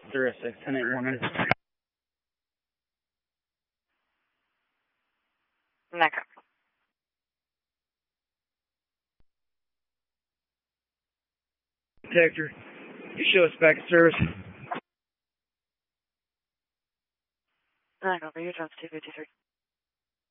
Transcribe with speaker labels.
Speaker 1: 06, 10-8-1.
Speaker 2: Next.
Speaker 1: Detector, you show us back at service.
Speaker 2: Over, your job's 253.